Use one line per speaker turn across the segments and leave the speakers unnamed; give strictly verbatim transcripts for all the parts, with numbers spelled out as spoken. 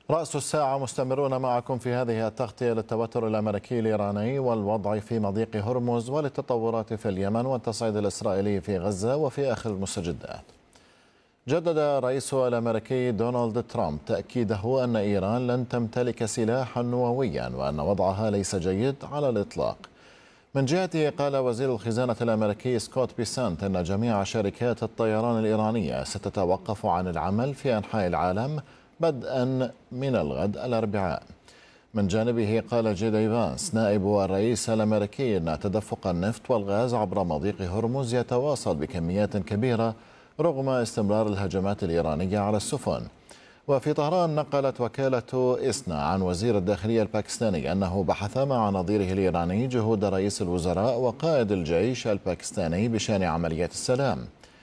رأس الساعة مستمرون معكم في هذه التغطية للتوتر الأمريكي الإيراني والوضع في مضيق هرمز وللتطورات في اليمن والتصعيد الإسرائيلي في غزة وفي آخر المستجدات. جدد الرئيس الأمريكي دونالد ترامب تأكيده أن إيران لن تمتلك سلاحا نوويا وأن وضعها ليس جيد على الإطلاق. من جهته قال وزير الخزانة الأمريكي سكوت بيسانت أن جميع شركات الطيران الإيرانية ستتوقف عن العمل في أنحاء العالم بدءا من الغد الأربعاء. من جانبه قال جي دي فانس نائب الرئيس الأمريكي أن تدفق النفط والغاز عبر مضيق هرمز يتواصل بكميات كبيرة رغم استمرار الهجمات الإيرانية على السفن. وفي طهران نقلت وكالة إسنا عن وزير الداخلية الباكستاني أنه بحث مع نظيره الإيراني جهود رئيس الوزراء وقائد الجيش الباكستاني بشأن عمليات السلام.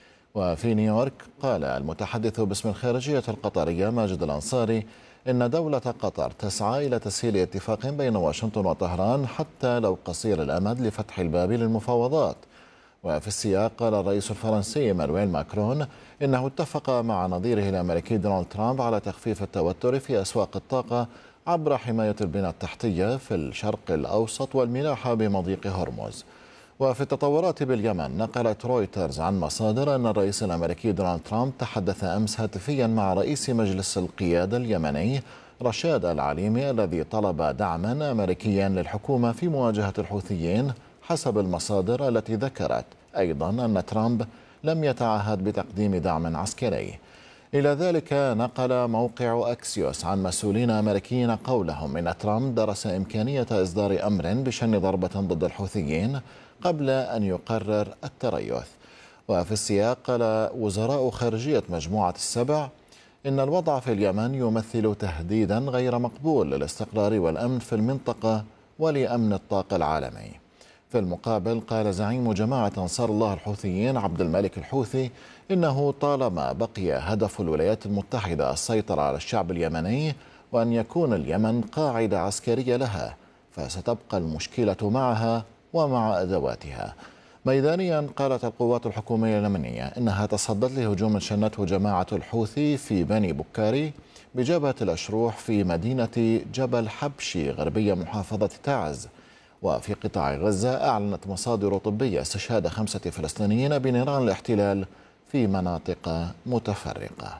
وفي نيويورك قال المتحدث باسم الخارجية القطرية ماجد الأنصاري إن دولة قطر تسعى إلى تسهيل اتفاق بين واشنطن وطهران حتى لو قصير الأمد لفتح الباب للمفاوضات. وفي السياق قال الرئيس الفرنسي إيمانويل ماكرون إنه اتفق مع نظيره الأمريكي دونالد ترامب على تخفيف التوتر في أسواق الطاقة عبر حماية البنى التحتية في الشرق الأوسط والملاحة بمضيق هرمز. وفي التطورات باليمن نقلت رويترز عن مصادر أن الرئيس الأمريكي دونالد ترامب تحدث أمس هاتفيا مع رئيس مجلس القيادة اليمني رشاد العليمي الذي طلب دعما أمريكيا للحكومة في مواجهة الحوثيين، حسب المصادر التي ذكرت أيضا أن ترامب لم يتعهد بتقديم دعم عسكري. إلى ذلك نقل موقع أكسيوس عن مسؤولين أمريكيين قولهم إن ترامب درس إمكانية إصدار أمر بشن ضربة ضد الحوثيين قبل أن يقرر التريث. وفي السياق قال وزراء خارجية مجموعة السبع إن الوضع في اليمن يمثل تهديدا غير مقبول للاستقرار والأمن في المنطقة ولأمن الطاقة العالمي. في المقابل قال زعيم جماعة أنصار الله الحوثيين عبد الملك الحوثي إنه طالما بقي هدف الولايات المتحدة السيطرة على الشعب اليمني وأن يكون اليمن قاعدة عسكرية لها فستبقى المشكلة معها ومع أدواتها. ميدانيا قالت القوات الحكومية اليمنية إنها تصدت لهجوم شنته جماعة الحوثي في بني بكاري بجبهة الأشروح في مدينة جبل حبشي غربية محافظة تعز. وفي قطاع غزة أعلنت مصادر طبية استشهاد خمسة فلسطينيين بنيران الاحتلال في مناطق متفرقة.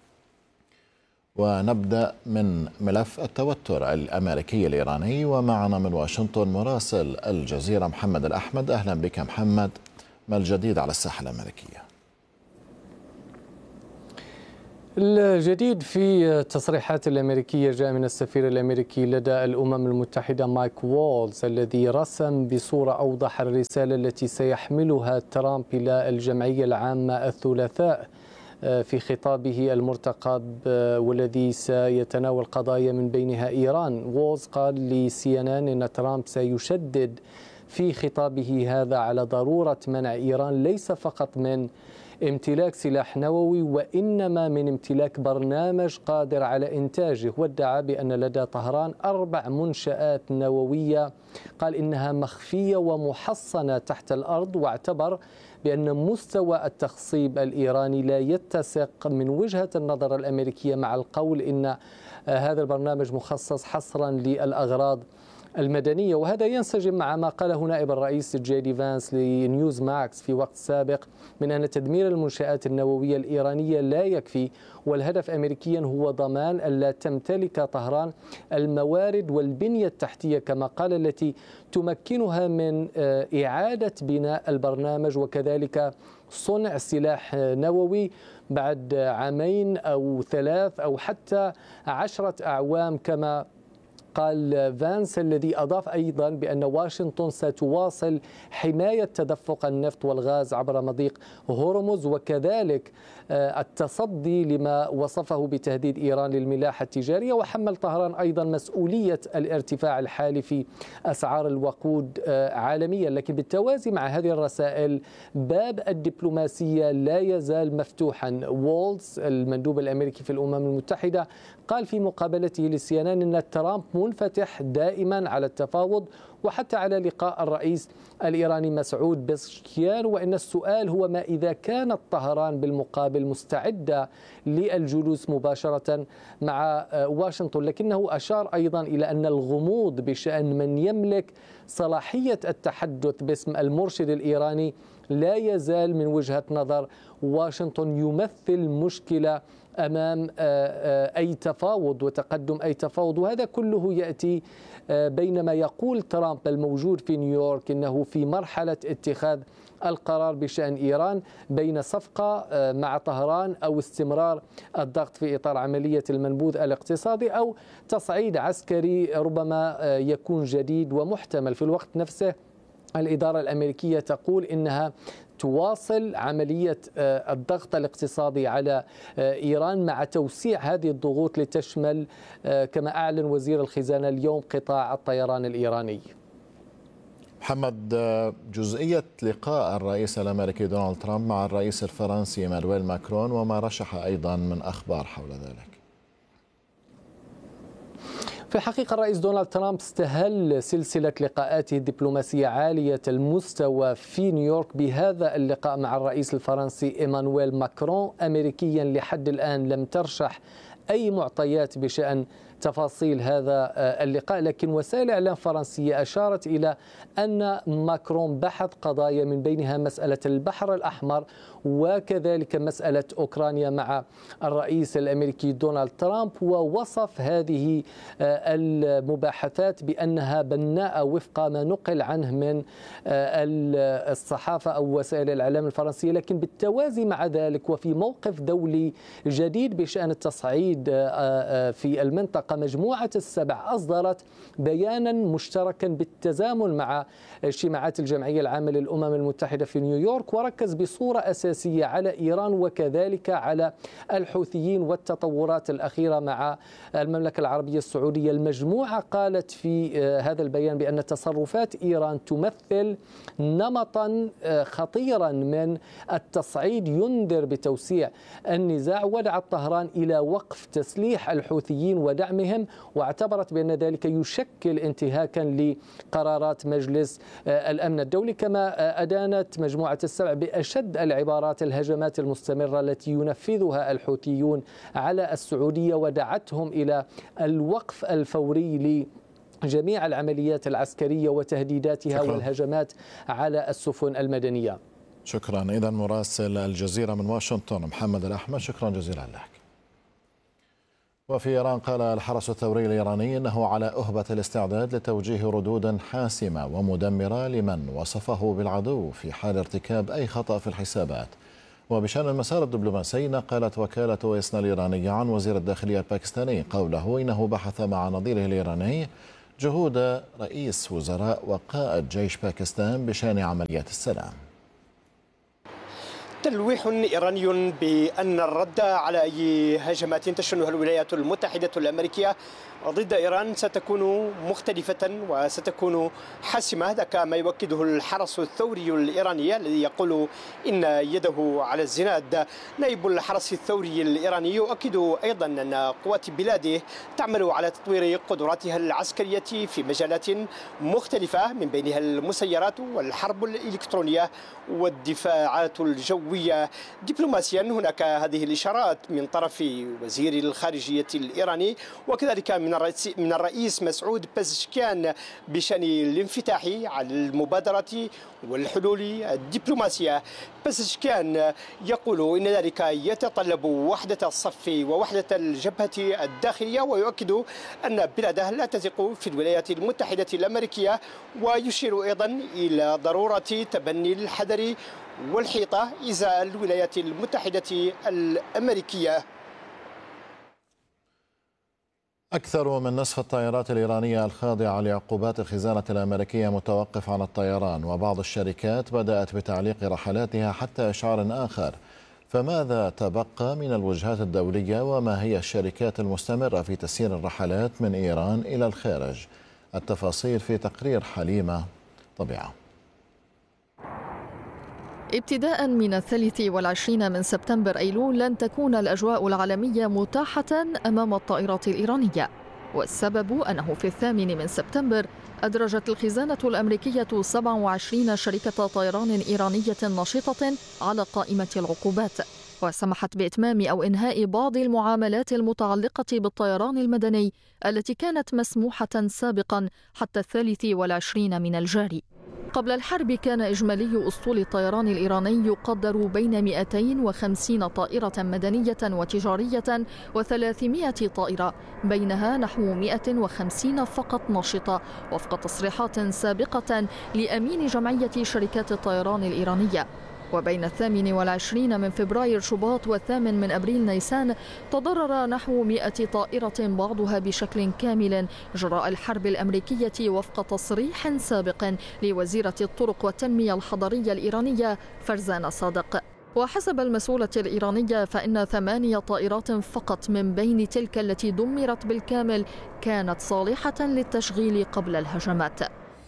ونبدأ من ملف التوتر الأمريكي الإيراني، ومعنا من واشنطن مراسل الجزيرة محمد الأحمد. أهلا بك محمد، ما الجديد على الساحة الأمريكية؟
الجديد في التصريحات الأمريكية جاء من السفير الأمريكي لدى الأمم المتحدة مايك وولز، الذي رسم بصورة أوضح الرسالة التي سيحملها ترامب إلى الجمعية العامة الثلاثاء في خطابه المرتقب والذي سيتناول قضايا من بينها إيران. وولز قال لسي إن إن أن ترامب سيشدد في خطابه هذا على ضرورة منع إيران ليس فقط من امتلاك سلاح نووي وإنما من امتلاك برنامج قادر على إنتاجه. وادعى بأن لدى طهران أربع منشآت نووية قال إنها مخفية ومحصنة تحت الأرض، واعتبر بأن مستوى التخصيب الإيراني لا يتسق من وجهة النظر الأمريكية مع القول إن هذا البرنامج مخصص حصرا للأغراض المدنية. وهذا ينسجم مع ما قاله نائب الرئيس جي دي فانس لنيوز ماكس في وقت سابق من أن تدمير المنشآت النووية الإيرانية لا يكفي، والهدف أمريكيا هو ضمان ألا تمتلك طهران الموارد والبنية التحتية كما قال التي تمكنها من إعادة بناء البرنامج وكذلك صنع سلاح نووي بعد عامين أو ثلاث أو حتى عشرة أعوام كما قال فانس، الذي أضاف أيضا بأن واشنطن ستواصل حماية تدفق النفط والغاز عبر مضيق هرمز وكذلك التصدي لما وصفه بتهديد إيران للملاحة التجارية. وحمل طهران أيضا مسؤولية الارتفاع الحالي في أسعار الوقود عالميا. لكن بالتوازي مع هذه الرسائل باب الدبلوماسية لا يزال مفتوحا. وولز المندوب الأمريكي في الأمم المتحدة قال في مقابلته لسي إن إن أن ترامب منفتح دائما على التفاوض وحتى على لقاء الرئيس الإيراني مسعود بزشكيان. وإن السؤال هو ما إذا كانت طهران بالمقابل مستعدة للجلوس مباشرة مع واشنطن، لكنه أشار أيضا إلى أن الغموض بشأن من يملك صلاحية التحدث باسم المرشد الإيراني لا يزال من وجهة نظر واشنطن يمثل مشكلة أمام أي تفاوض وتقدم أي تفاوض. وهذا كله يأتي بينما يقول ترامب الموجود في نيويورك إنه في مرحلة اتخاذ القرار بشأن إيران بين صفقة مع طهران أو استمرار الضغط في إطار عملية المنبوذ الاقتصادي أو تصعيد عسكري ربما يكون جديد ومحتمل. في الوقت نفسه الإدارة الأمريكية تقول إنها تواصل عملية الضغط الاقتصادي على إيران مع توسيع هذه الضغوط لتشمل كما أعلن وزير الخزانة اليوم قطاع الطيران الإيراني.
محمد، جزئية لقاء الرئيس الأمريكي دونالد ترامب مع الرئيس الفرنسي إيمانويل ماكرون وما رشح أيضا من أخبار حول ذلك.
في الحقيقة الرئيس دونالد ترامب استهل سلسلة لقاءاته الدبلوماسية عالية المستوى في نيويورك بهذا اللقاء مع الرئيس الفرنسي إيمانويل ماكرون. أمريكيا لحد الآن لم ترشح أي معطيات بشأن تفاصيل هذا اللقاء، لكن وسائل إعلام فرنسية أشارت إلى أن ماكرون بحث قضايا من بينها مسألة البحر الأحمر وكذلك مسألة أوكرانيا مع الرئيس الأمريكي دونالد ترامب، ووصف هذه المباحثات بأنها بناءة وفق ما نقل عنه من الصحافة أو وسائل الإعلام الفرنسية. لكن بالتوازي مع ذلك وفي موقف دولي جديد بشأن التصعيد في المنطقة، مجموعة السبع أصدرت بيانا مشتركا بالتزامن مع اجتماعات الجمعية العامة للأمم المتحدة في نيويورك، وركز بصورة أساسية على إيران وكذلك على الحوثيين والتطورات الأخيرة مع المملكة العربية السعودية. المجموعة قالت في هذا البيان بأن تصرفات إيران تمثل نمطا خطيرا من التصعيد ينذر بتوسيع النزاع، ودعت طهران إلى وقف تسليح الحوثيين ودعمهم، واعتبرت بأن ذلك يشكل انتهاكا لقرارات مجلس الأمن الدولي. كما أدانت مجموعة السبع بأشد العبارات الهجمات المستمرة التي ينفذها الحوثيون على السعودية، ودعتهم إلى الوقف الفوري لجميع العمليات العسكرية وتهديداتها شكرا. والهجمات على السفن المدنية.
شكرا. إذن مراسل الجزيرة من واشنطن محمد الأحمد، شكرا جزيلا لك. وفي إيران قال الحرس الثوري الإيراني أنه على أهبة الاستعداد لتوجيه ردود حاسمة ومدمرة لمن وصفه بالعدو في حال ارتكاب أي خطأ في الحسابات. وبشأن المسار الدبلوماسي، نقلت وكالة إسنا الإيرانية عن وزير الداخلية الباكستاني قوله إنه بحث مع نظيره الإيراني جهود رئيس وزراء وقائد جيش باكستان بشأن عمليات السلام.
تلويح إيراني بأن الرد على أي هجمات تشنها الولايات المتحدة الأمريكية ضد إيران ستكون مختلفة وستكون حاسمة. هذا ما يؤكده الحرس الثوري الإيراني الذي يقول إن يده على الزناد. نائب الحرس الثوري الإيراني يؤكد أيضا أن قوات بلاده تعمل على تطوير قدراتها العسكرية في مجالات مختلفة من بينها المسيرات والحرب الإلكترونية والدفاعات الجوية. دبلوماسيا هناك هذه الإشارات من طرف وزير الخارجية الإيراني وكذلك من الرئيس من الرئيس مسعود بزشكيان بشأن الانفتاح على المبادرة والحلول الدبلوماسية. بزشكيان يقول إن ذلك يتطلب وحدة الصف ووحدة الجبهة الداخلية، ويؤكد أن بلاده لا تثق في الولايات المتحدة الأمريكية، ويشير أيضا إلى ضرورة تبني الحذر والحيطة إزاء الولايات المتحدة الأمريكية.
أكثر من نصف الطائرات الإيرانية الخاضعة لعقوبات الخزانة الأمريكية متوقف عن الطيران، وبعض الشركات بدأت بتعليق رحلاتها حتى إشعار آخر. فماذا تبقى من الوجهات الدولية، وما هي الشركات المستمرة في تسيير الرحلات من إيران إلى الخارج؟ التفاصيل في تقرير حليمة طبيعة.
ابتداء من الثالث والعشرين من سبتمبر أيلول لن تكون الأجواء العالمية متاحة أمام الطائرات الإيرانية. والسبب أنه في الثامن من سبتمبر أدرجت الخزانة الأمريكية سبعة وعشرين شركة طيران إيرانية نشطة على قائمة العقوبات، وسمحت بإتمام أو إنهاء بعض المعاملات المتعلقة بالطيران المدني التي كانت مسموحة سابقا حتى الثالث والعشرين من الجاري. قبل الحرب كان إجمالي أسطول الطيران الإيراني يقدر بين مئتين وخمسين طائرة مدنية وتجارية وثلاثمائة طائرة، بينها نحو مئة وخمسين فقط نشطة وفق تصريحات سابقة لأمين جمعية شركات الطيران الإيرانية. وبين الثامن والعشرين من فبراير شباط والثامن من أبريل نيسان تضرر نحو مئة طائرة بعضها بشكل كامل جراء الحرب الأمريكية وفق تصريح سابق لوزيرة الطرق والتنمية الحضرية الإيرانية فرزان صادق. وحسب المسؤولة الإيرانية فإن ثمانية طائرات فقط من بين تلك التي دمرت بالكامل كانت صالحة للتشغيل قبل الهجمات.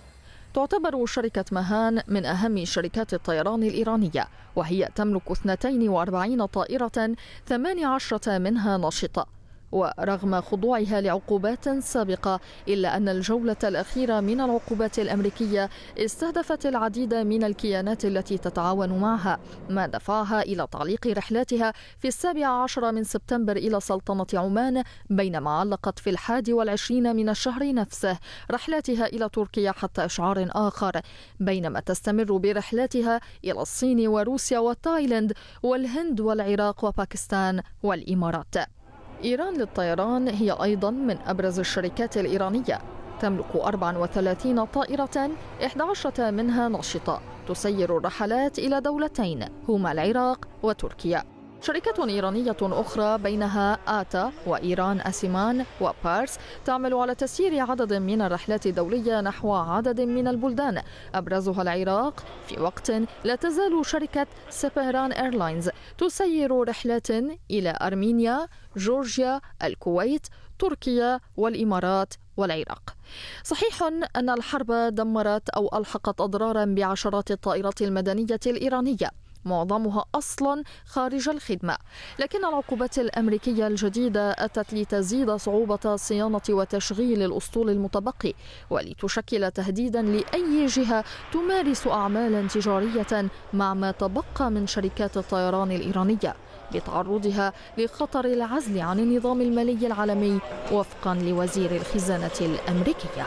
تعتبر شركة مهان من أهم شركات الطيران الإيرانية، وهي تملك اثنتين وأربعين طائرة ثمان عشرة منها نشطة. ورغم خضوعها لعقوبات سابقة إلا أن الجولة الأخيرة من العقوبات الأمريكية استهدفت العديد من الكيانات التي تتعاون معها، ما دفعها إلى تعليق رحلاتها في السابع عشر من سبتمبر إلى سلطنة عمان، بينما علقت في الحادي والعشرين من الشهر نفسه رحلاتها إلى تركيا حتى إشعار آخر، بينما تستمر برحلاتها إلى الصين وروسيا وتايلاند والهند والعراق وباكستان والإمارات. إيران للطيران هي أيضا من أبرز الشركات الإيرانية، تملك أربعة وثلاثين طائرة إحدى عشرة منها نشطة تسير الرحلات إلى دولتين هما العراق وتركيا. شركات إيرانية أخرى بينها آتا وإيران أسيمان وبارس تعمل على تسيير عدد من الرحلات الدولية نحو عدد من البلدان أبرزها العراق، في وقت لا تزال شركة سبيران إيرلاينز تسير رحلات إلى أرمينيا، جورجيا، الكويت، تركيا والإمارات والعراق. صحيح أن الحرب دمرت أو ألحقت أضرارا بعشرات الطائرات المدنية الإيرانية، معظمها أصلا خارج الخدمة، لكن العقوبات الأمريكية الجديدة أتت لتزيد صعوبة صيانة وتشغيل الأسطول المتبقي، ولتشكل تهديدا لأي جهة تمارس أعمالا تجارية مع ما تبقى من شركات الطيران الإيرانية، بتعرضها لخطر العزل عن النظام المالي العالمي وفقا لوزير الخزانة الأمريكية.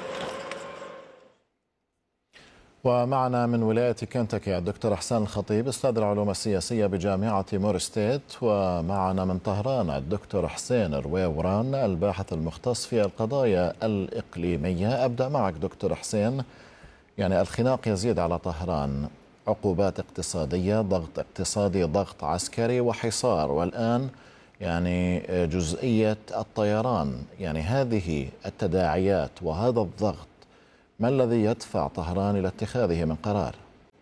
ومعنا من ولاية كنتاكي الدكتور حسان الخطيب أستاذ العلوم السياسية بجامعة مور ستيت، ومعنا من طهران الدكتور حسين رويوران الباحث المختص في القضايا الإقليمية. أبدأ معك دكتور حسين، يعني الخناق يزيد على طهران، عقوبات اقتصادية، ضغط اقتصادي، ضغط عسكري وحصار، والآن يعني جزئية الطيران. يعني هذه التداعيات وهذا الضغط ما الذي يدفع طهران إلى اتخاذه من قرار؟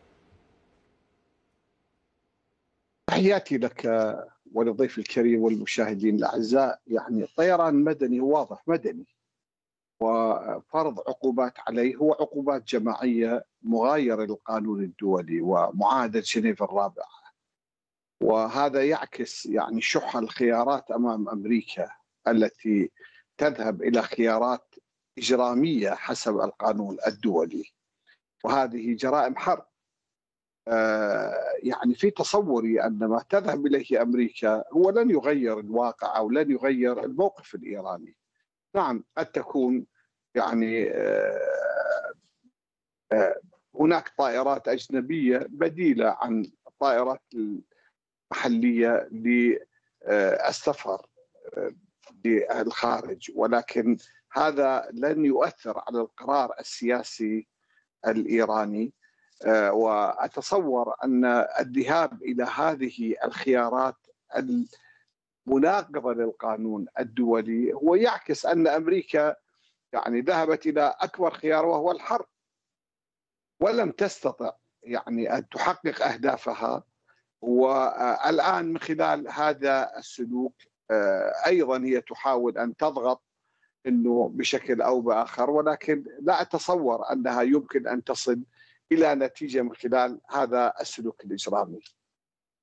تحياتي لك وللضيف الكريم والمشاهدين الأعزاء. يعني الطيران المدني واضح مدني، وفرض عقوبات عليه هو عقوبات جماعية مغايرة للقانون الدولي ومعاهدة جنيف الرابعة، وهذا يعكس يعني شح الخيارات أمام أمريكا التي تذهب إلى خيارات إجرامية حسب القانون الدولي، وهذه جرائم حرب. آه يعني في تصوري أن ما تذهب إليه أمريكا هو لن يغير الواقع أو لن يغير الموقف الإيراني. نعم قد تكون يعني آه آه هناك طائرات أجنبية بديلة عن الطائرات المحلية للسفر للخارج، ولكن هذا لن يؤثر على القرار السياسي الإيراني. وأتصور أن الذهاب إلى هذه الخيارات المناقضة للقانون الدولي هو يعكس أن أمريكا يعني ذهبت إلى أكبر خيار وهو الحرب، ولم تستطع يعني أن تحقق أهدافها، والآن من خلال هذا السلوك أيضا هي تحاول أن تضغط انه بشكل او باخر، ولكن لا اتصور انها يمكن ان تصل الى نتيجه من خلال هذا السلوك الاجرامي.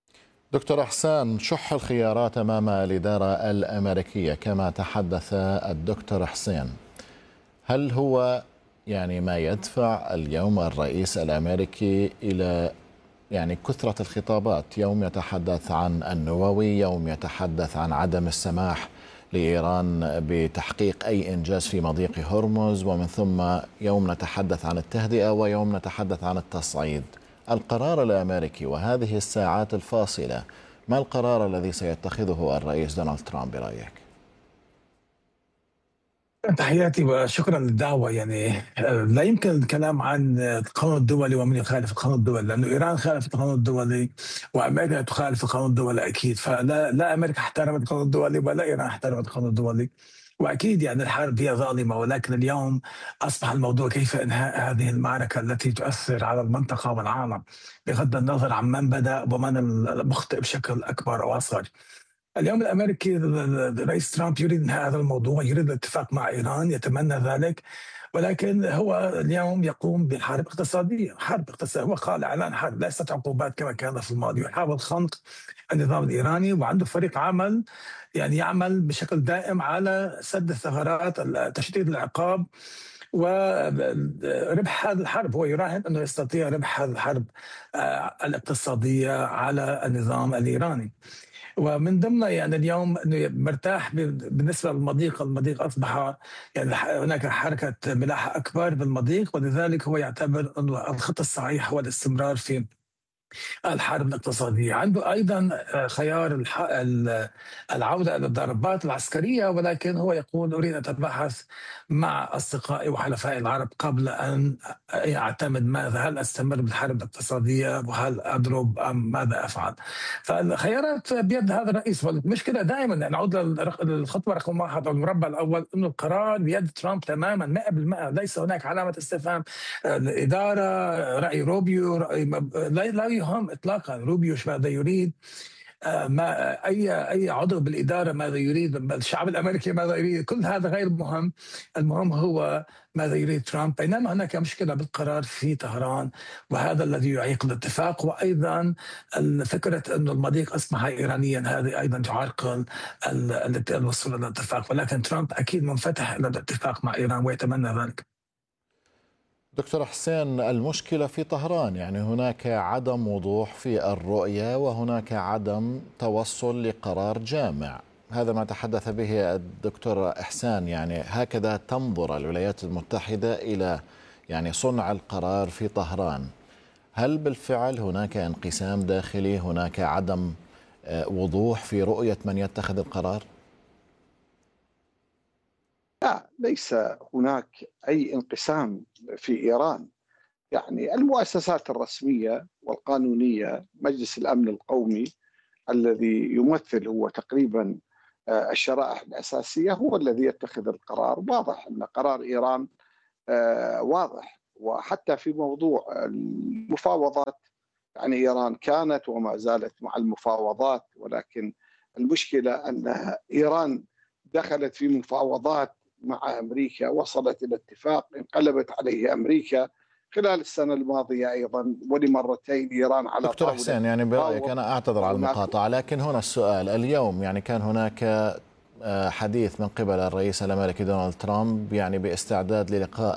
دكتور إحسان، شح الخيارات أمام الإدارة الأمريكية كما تحدث الدكتور حسين، هل هو يعني ما يدفع اليوم الرئيس الأمريكي إلى يعني كثرة الخطابات؟ يوم يتحدث عن النووي، يوم يتحدث عن عدم السماح لإيران بتحقيق أي إنجاز في مضيق هرمز، ومن ثم يوم نتحدث عن التهدئة ويوم نتحدث عن التصعيد. القرار الأمريكي وهذه الساعات الفاصلة، ما القرار الذي سيتخذه الرئيس دونالد ترامب برأيك؟
تحياتي وشكرا للدعوة. يعني لا يمكن الكلام عن القانون الدولي ومن يخالف القانون الدولي، لأنه إيران خالفت القانون الدولي وأمريكا تخالف القانون الدولي أكيد. فلا لا أمريكا احترمت القانون الدولي ولا إيران احترمت القانون الدولي. وأكيد يعني الحرب هي ظالمة، ولكن اليوم أصبح الموضوع كيف إنهاء هذه المعركة التي تؤثر على المنطقة والعالم، بغض النظر عن من بدأ ومن المخطئ بشكل أكبر أو أصغر. اليوم الامريكي الرئيس ترامب يريد انهاء هذا الموضوع، يريد الاتفاق مع ايران، يتمنى ذلك، ولكن هو اليوم يقوم بحرب اقتصاديه، حرب اقتصاديه. هو قال اعلان حرب، ليست عقوبات كما كان في الماضي. يحاول خنق النظام الايراني، وعنده فريق عمل يعني يعمل بشكل دائم على سد الثغرات، تشديد العقاب وربح هذه الحرب. هو يراهن انه يستطيع ربح هذه الحرب الاقتصاديه على النظام الايراني. ومن ضمن يعني اليوم انه مرتاح بالنسبه للمضيق، المضيق اصبح يعني هناك حركه ملاحه اكبر بالمضيق، ولذلك هو يعتبر انه الخط الصحيح هو الاستمرار في الحرب الاقتصادية. عنده أيضا خيار العودة إلى الضربات العسكرية، ولكن هو يقول أريد أن أتباحث مع أصدقائي وحلفائي العرب قبل أن أعتمد ماذا، هل أستمر بالحرب الاقتصادية وهل أضرب أم ماذا أفعل. فالخيارات بيد هذا الرئيس. والمشكلة دائما نعود للخطوة رقم واحد أو المربع الأول، أنه القرار بيد ترامب تماما مئة بالمئة، ليس هناك علامة استفهام. الإدارة، رأي روبيو، رأي لا يهم اطلاقا روبيو ماذا يريد، ما اي اي عضو بالاداره ماذا يريد، الشعب الامريكي ماذا يريد، كل هذا غير مهم. المهم هو ماذا يريد ترامب. بينما هناك مشكله بالقرار في طهران، وهذا الذي يعيق الاتفاق. وايضا فكره انه المضيق اصبح ايرانيا، هذه ايضا تعرقل الوصول الى الاتفاق. ولكن ترامب اكيد منفتح الى الاتفاق مع ايران ويتمنى ذلك.
دكتور حسين، المشكلة في طهران، يعني هناك عدم وضوح في الرؤية وهناك عدم توصل لقرار جامع. هذا ما تحدث به الدكتور إحسان. يعني هكذا تنظر الولايات المتحدة إلى يعني صنع القرار في طهران. هل بالفعل هناك انقسام داخلي، هناك عدم وضوح في رؤية من يتخذ القرار؟
لا، ليس هناك أي انقسام في إيران. يعني المؤسسات الرسمية والقانونية، مجلس الأمن القومي الذي يمثل هو تقريبا الشرائح الأساسية، هو الذي يتخذ القرار. واضح أن قرار إيران واضح. وحتى في موضوع المفاوضات، يعني إيران كانت وما زالت مع المفاوضات، ولكن المشكلة أن إيران دخلت في مفاوضات مع أمريكا، وصلت إلى اتفاق انقلبت عليه أمريكا خلال السنة الماضية أيضا، ولمرتين إيران على
دكتور حسين، يعني برأيك، أنا أعتذر على المقاطعة، لكن هنا السؤال اليوم، يعني كان هناك حديث من قبل الرئيس الأمريكي دونالد ترامب يعني باستعداد للقاء